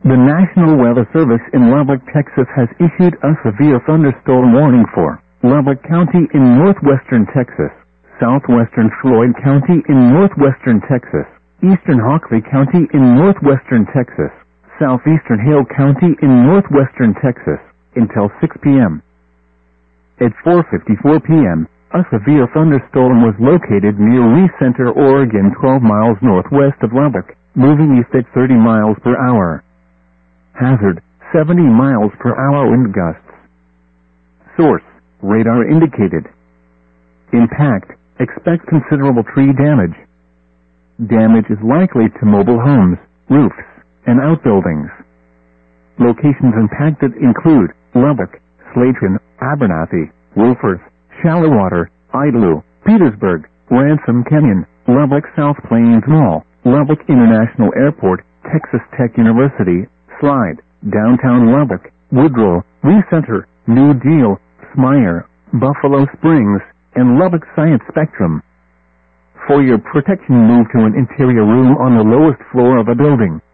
The National Weather Service in Lubbock, Texas has issued a severe thunderstorm warning for Lubbock County in northwestern Texas, southwestern Floyd County in northwestern Texas, eastern Hockley County in northwestern Texas, southeastern Hale County in northwestern Texas, until 6 p.m. At 4:54 p.m., a severe thunderstorm was located near Lee Center, Oregon, 12 miles northwest of Lubbock, moving east at 30 miles per hour. Hazard, 70 miles per hour wind gusts. Source, radar indicated. Impact, expect considerable tree damage. Damage is likely to mobile homes, roofs, and outbuildings. Locations impacted include Lubbock, Slayton, Abernathy, Wolfforth, Shallowater, Idlew, Petersburg, Ransom Canyon, Lubbock South Plains Mall, Lubbock International Airport, Texas Tech University, Slide, downtown Lubbock, Woodrow, Lee Center, New Deal, Smyer, Buffalo Springs, and Lubbock Science Spectrum. For your protection, move to an interior room on the lowest floor of a building.